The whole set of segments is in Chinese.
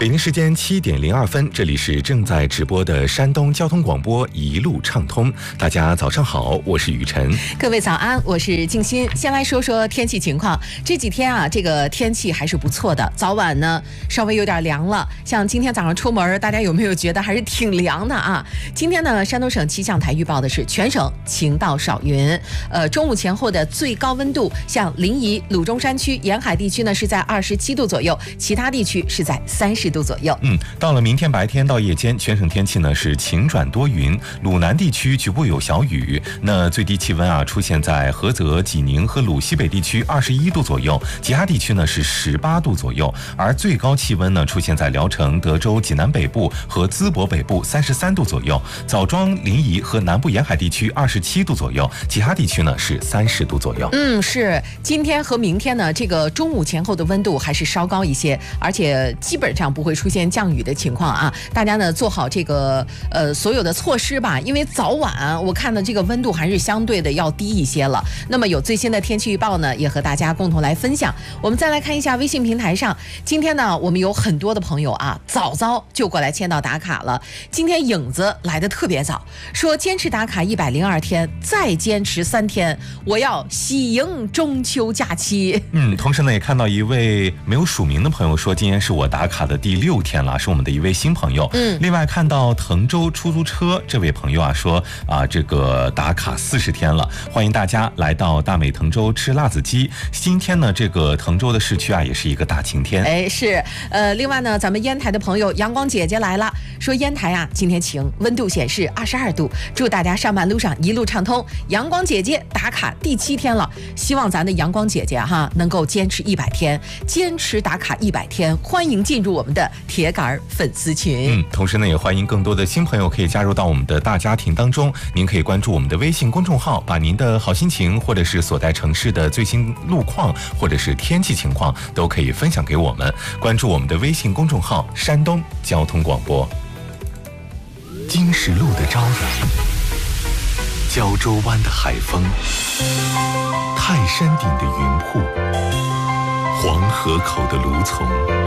北京时间7点02分，这里是正在直播的山东交通广播一路畅通。大家早上好，我是雨晨。 各位早安，我是静心。先来说说天气情况。这几天啊，这个天气还是不错的，早晚呢稍微有点凉了。像今天早上出门，大家有没有觉得还是挺凉的啊？今天呢，山东省气象台预报的是全省晴到少云。中午前后的最高温度，像临沂、鲁中山区沿海地区呢是在27度左右，其他地区是在30度左右。 到了明天白天到夜间，全省天气呢是晴转多云，鲁南地区局部有小雨。那最低气温啊出现在菏泽、济宁和鲁西北地区21度左右，其他地区呢是18度左右。而最高气温呢出现在聊城、德州、济南北部和淄博北部33度左右，枣庄、临沂和南部沿海地区27度左右，其他地区呢是30度左右。 是今天和明天呢，这个中午前后的温度还是稍高一些，而且基本上不会出现降雨的情况啊。大家呢做好这个所有的措施吧，因为早晚我看的这个温度还是相对的要低一些了。那么有最新的天气预报呢，也和大家共同来分享。我们再来看一下微信平台上，今天呢我们有很多的朋友啊，早就过来签到打卡了。今天影子来的特别早，说坚持打卡102天，再坚持3天，我要喜迎中秋假期。 同时呢也看到一位没有署名的朋友说，今天是我打卡的第6天了，是我们的一位新朋友。另外看到滕州出租车这位朋友啊说这个打卡40天了，欢迎大家来到大美滕州吃辣子鸡。今天呢这个滕州的市区啊也是一个大晴天。 是另外呢咱们烟台的朋友阳光姐姐来了，说烟台啊今天晴，温度显示22度，祝大家上班路上一路畅通。阳光姐姐打卡第7天了，希望咱的阳光姐姐能够坚持100天，坚持打卡100天，欢迎进入我们的铁杆粉丝群。 同时呢也欢迎更多的新朋友可以加入到我们的大家庭当中。您可以关注我们的微信公众号，把您的好心情或者是所在城市的最新路况或者是天气情况都可以分享给我们。关注我们的微信公众号山东交通广播。金石路的朝阳，胶州湾的海风，泰山顶的云瀑，黄河口的芦丛。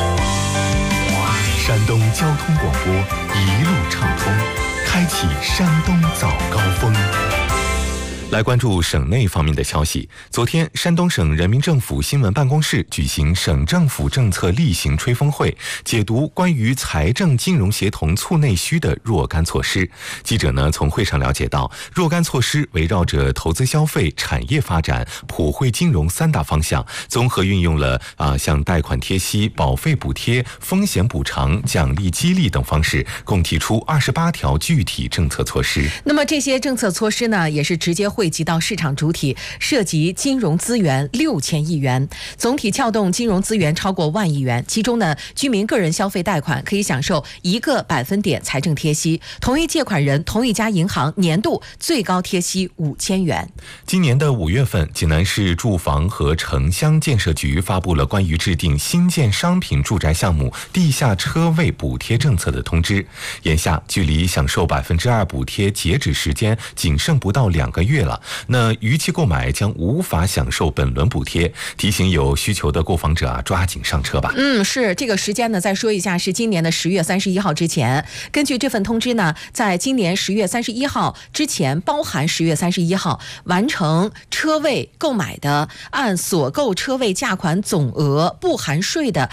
山东交通广播一路畅通，开启山东早高峰。来关注省内方面的消息。昨天，山东省人民政府新闻办公室举行省政府政策例行吹风会，解读关于财政金融协同促内需的若干措施。记者呢从会上了解到，若干措施围绕着投资消费、产业发展、普惠金融3大方向，综合运用了像贷款贴息、保费补贴、风险补偿、奖励激励等方式，共提出28条具体政策措施。 那么这些政策措施呢，也是直接汇集到市场主体，涉及金融资源6000亿元，总体撬动金融资源超过10000亿元。其中呢，居民个人消费贷款可以享受1个百分点财政贴息，同一借款人、同一家银行年度最高贴息5000元。 今年的5月份，济南市住房和城乡建设局发布了关于制定新建商品住宅项目地下车位补贴政策的通知。眼下距离享受2%补贴截止时间仅剩不到2个月了，那逾期购买将无法享受本轮补贴，提醒有需求的购房者抓紧上车吧。 是这个时间呢，再说一下，是今年的10月31号之前。根据这份通知呢，在今年10月31号之前，包含10月31号完成车位购买的，按所购车位价款总额不含税的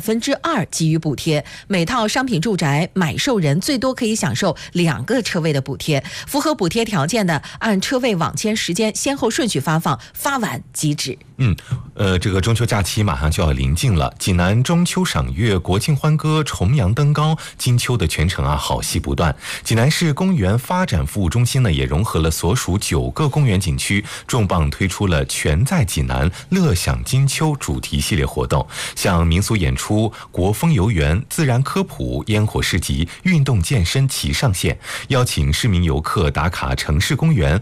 2%给予补贴。每套商品住宅买受人最多可以享受2个车位的补贴，符合补贴条件的，按车位网签时间先后顺序发放，发完即止。 这个中秋假期马上就要临近了，济南中秋赏月、国庆欢歌、重阳登高，金秋的全程好戏不断。济南市公园发展服务中心呢，也融合了所属9个公园景区，重磅推出了全在济南乐享金秋主题系列活动，像民俗演出、国风游园、自然科普、烟火市集、运动健身齐上线，邀请市民游客打卡城市公园乐享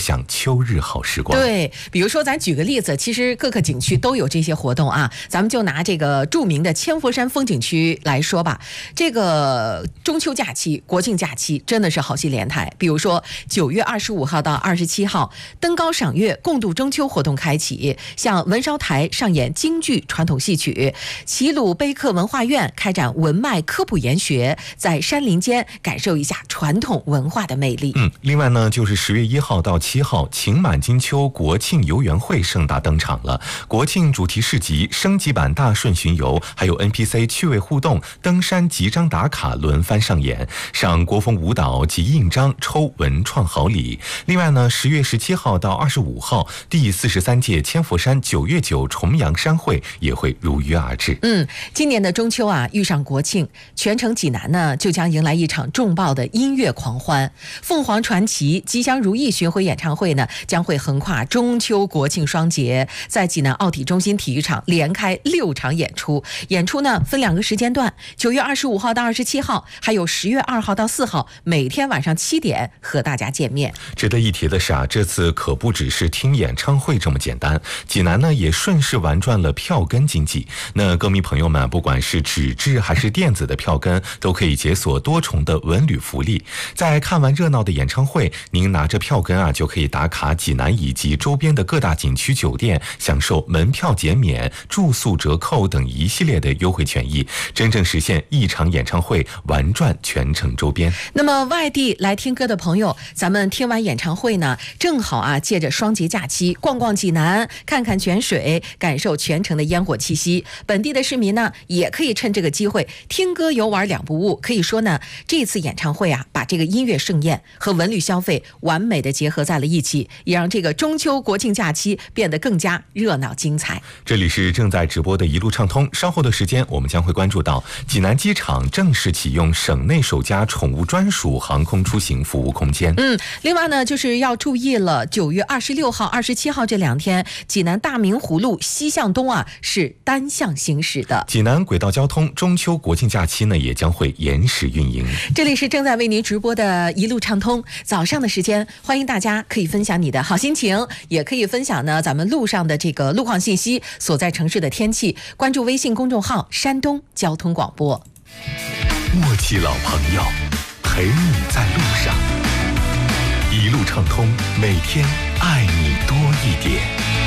享秋日好时光。 对，比如说咱举个例子，其实各个景区都有这些活动啊。咱们就拿这个著名的千佛山风景区来说吧，这个中秋假期、国庆假期真的是好戏连台。比如说9月25号到27号，登高赏月、共度中秋活动开启，像文烧台上演京剧传统戏曲，齐鲁碑刻文化院开展文脉科普研学，在山林间感受一下传统文化的魅力。 另外呢，就是10月1号到7号，晴满金秋国庆游园会盛大登场了。国庆主题市集、升级版大顺巡游，还有 NPC 趣味互动、登山集章打卡轮番上演，上国风舞蹈及印章，抽文创好礼。另外呢，10月17号到25号，第43届千佛山9月9重阳山会也会如约而至。 今年的中秋啊，遇上国庆，全城济南呢就将迎来一场重磅的音乐狂欢。凤凰传奇吉祥如意巡回演唱会呢，将会横跨中秋国庆双节，在济南奥体中心体育场连开6场演出。演出呢分2个时间段，9月25号到27号，还有10月2号到4号，每天晚上7点和大家见面。 值得一提的是啊，这次可不只是听演唱会这么简单，济南呢也顺势玩转了票根经济。那歌迷朋友们，不管是纸质还是电子的票根，都可以解锁多重的文旅福利。在看完热闹的演唱会，您拿着票根啊，就可以打卡济南以及周边的各大景区酒店，享受门票减免、住宿折扣等一系列的优惠权益，真正实现一场演唱会玩转全城周边。 那么外地来听歌的朋友，咱们听完演唱会呢，正好啊，借着双节假期逛逛济南，看看泉水，感受全城的烟火气息。本地的市民呢，也可以趁这个机会听歌游玩两不误。可以说呢，这次演唱会啊，把这个音乐盛宴和文旅消费完美的结合在了一起，也让这个中秋国庆假期变得更加热闹精彩。 这里是正在直播的一路畅通，稍后的时间我们将会关注到济南机场正式启用省内首家宠物专属航空出行服务空间。 另外呢，就是要注意了，9月26号、27号这2天，济南大明湖路西向东啊是单向行驶的。 济南轨道交通中秋国庆假期呢也将会延时运营。 这里是正在为您直播的一路畅通，早上的时间，欢迎大家可以分享你的好心情，也可以分享呢咱们路上的这个路况信息，所在城市的天气，关注微信公众号山东交通广播。 默契老朋友，陪你在路上，一路畅通，每天爱你多一点。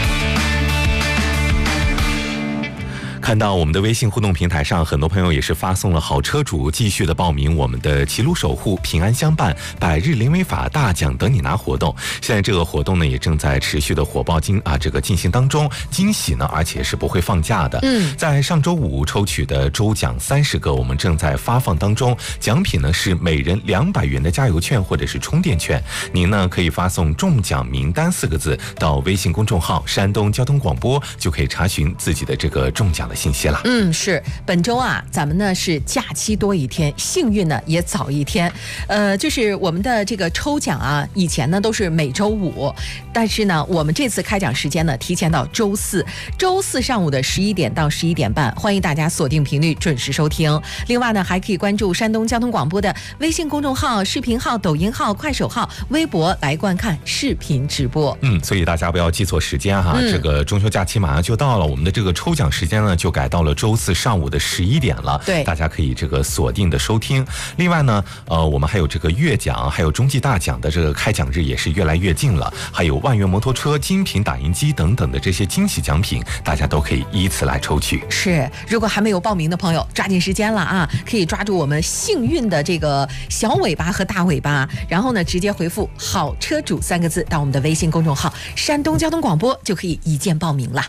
看到我们的微信互动平台上，很多朋友也是发送了好车主继续的报名我们的齐鲁守护平安相伴百日零违法大奖等你拿活动。现在这个活动呢也正在持续的火爆这个进行当中，惊喜呢而且是不会放假的。在上周五抽取的周奖30个，我们正在发放当中，奖品呢是每人200元的加油券或者是充电券。您呢可以发送中奖名单4个字到微信公众号山东交通广播，就可以查询自己的这个中奖的信息了。 是本周啊，咱们呢是假期多一天，幸运呢也早一天。就是我们的这个抽奖啊，以前呢都是每周5，但是呢我们这次开奖时间呢提前到周4上午的11点到11点半，欢迎大家锁定频率准时收听。另外呢还可以关注山东交通广播的微信公众号、视频号、抖音号、快手号、微博来观看视频直播。 所以大家不要记错时间哈，这个中秋假期马上就到了，我们的这个抽奖时间呢就改到了周4上午的11点了。 对， 大家可以这个锁定的收听。另外呢我们还有这个月奖还有中季大奖的这个开奖日也是越来越近了，还有万元摩托车、精品打印机等等的这些惊喜奖品，大家都可以依次来抽取。 是，如果还没有报名的朋友，抓紧时间了啊，可以抓住我们幸运的这个小尾巴和大尾巴，然后呢直接回复好车主3个字到我们的微信公众号山东交通广播，就可以一键报名了。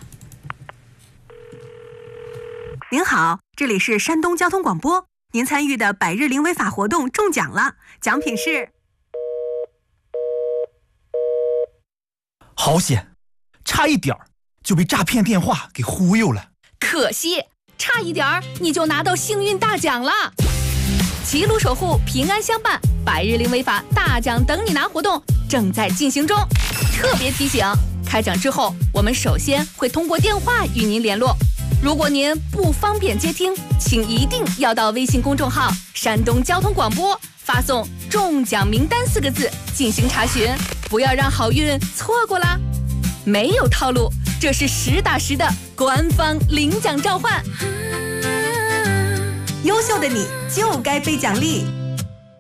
您好，这里是山东交通广播，您参与的百日零违法活动中奖了，奖品是…… 好险，差一点就被诈骗电话给忽悠了。 可惜，差一点你就拿到幸运大奖了。齐鲁守护平安相伴百日零违法大奖等你拿活动正在进行中，特别提醒，开奖之后我们首先会通过电话与您联络，如果您不方便接听，请一定要到微信公众号山东交通广播发送中奖名单4个字进行查询。 不要让好运错过啦！没有套路，这是实打实的官方领奖召唤。 优秀的你就该被奖励。